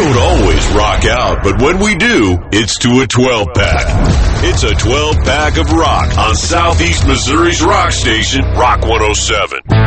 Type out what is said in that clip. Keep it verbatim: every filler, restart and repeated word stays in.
don't always rock out, but when we do, it's to a twelve-pack. It's a twelve-pack of rock on Southeast Missouri's rock station, Rock one oh seven.